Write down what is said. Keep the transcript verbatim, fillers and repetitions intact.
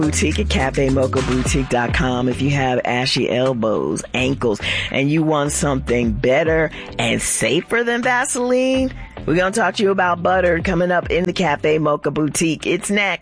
Boutique at cafe mocha boutique dot com. If you have ashy elbows, ankles, and you want something better and safer than Vaseline, we're going to talk to you about butter coming up in the Cafe Mocha Boutique. It's next.